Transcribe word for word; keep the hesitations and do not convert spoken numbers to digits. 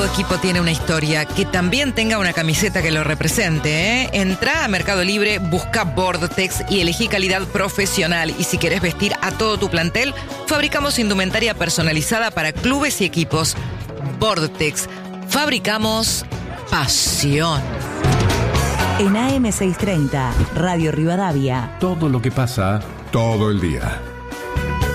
Todo equipo tiene una historia, que también tenga una camiseta que lo represente, ¿eh? Entrá a Mercado Libre, busca Vortex y elegí calidad profesional. Y si querés vestir a todo tu plantel, fabricamos indumentaria personalizada para clubes y equipos. Vortex, fabricamos pasión. En A M seiscientos treinta, Radio Rivadavia. Todo lo que pasa, todo el día.